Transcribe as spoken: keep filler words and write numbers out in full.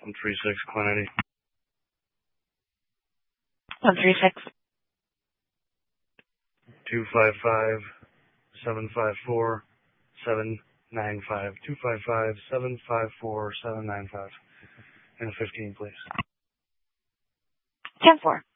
one three six, Quantity. one three six. two five five, seven five four, seven nine five. two five five, seven five four, seven nine five. And a fifteen, please. ten four.